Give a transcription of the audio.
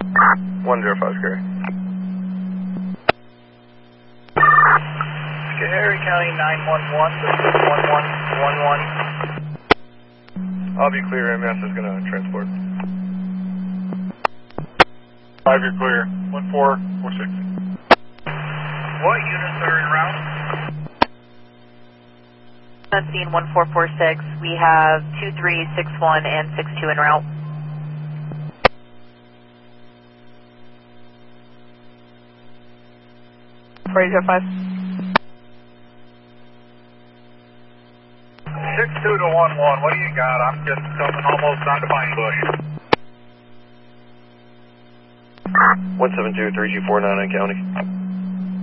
105 Scary. Scary County 911, this is 1111. I'll be clear, MS is going to transport. 5, you're clear. 1446. What units are en route? Scene 1446, we have 2361 and 62 en route. Fraser 5. 62 to 11, what do you got? I'm just coming almost onto Pine Bush. 172-3249 in County.